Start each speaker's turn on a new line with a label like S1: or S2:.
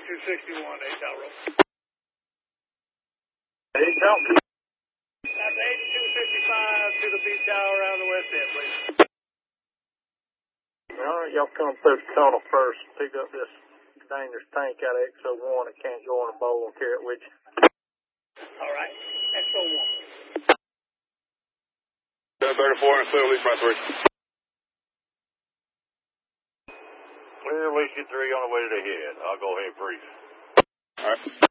S1: 261, 8 Tower Road.
S2: 8 Tower.
S1: That's 8255 to the B Tower around the west end, please.
S2: All right, y'all come through the tunnel first. Pick up this dangerous tank out of XO1. It can't go in a bowl and carry it with you.
S1: All right, XO1.
S3: 734 and clear lease by 3.
S2: Clear lease you 3 on the way to the head. I'll go ahead and brief.
S3: All right.